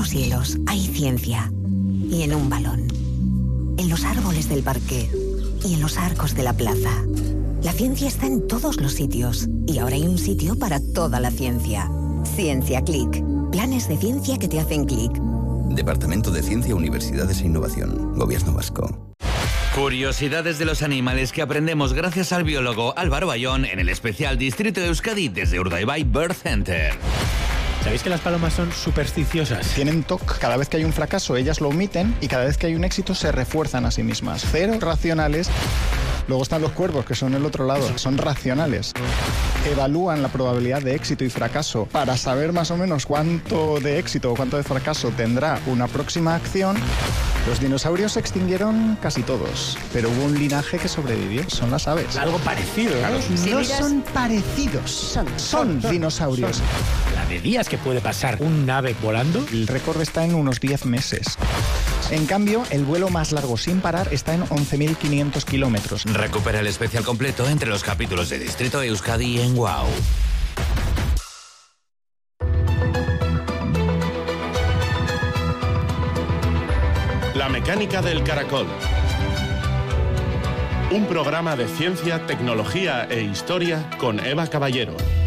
los cielos hay ciencia. Y en un balón. En los árboles del parque. Y en los arcos de la plaza. La ciencia está en todos los sitios. Y ahora hay un sitio para toda la ciencia. Ciencia Click. Planes de ciencia que te hacen clic. Departamento de Ciencia, Universidades e Innovación. Gobierno vasco. Curiosidades de los animales que aprendemos gracias al biólogo Álvaro Bayón en el especial Distrito de Euskadi desde Urdaibai Bird Center. ¿Sabéis que las palomas son supersticiosas? Tienen TOC. Cada vez que hay un fracaso, ellas lo omiten y cada vez que hay un éxito se refuerzan a sí mismas. Cero racionales. Luego están los cuervos, que son el otro lado. Son racionales. Evalúan la probabilidad de éxito y fracaso para saber más o menos cuánto de éxito o cuánto de fracaso tendrá una próxima acción. Los dinosaurios se extinguieron casi todos, pero hubo un linaje que sobrevivió. Son las aves. Algo parecido, ¿no? No son parecidos. Son dinosaurios. La de días que puede pasar un ave volando. El récord está en unos 10 meses. En cambio, el vuelo más largo sin parar está en 11.500 kilómetros. Recupera el especial completo entre los capítulos de Distrito de Euskadi en WOW. La mecánica del caracol. Un programa de ciencia, tecnología e historia con Eva Caballero.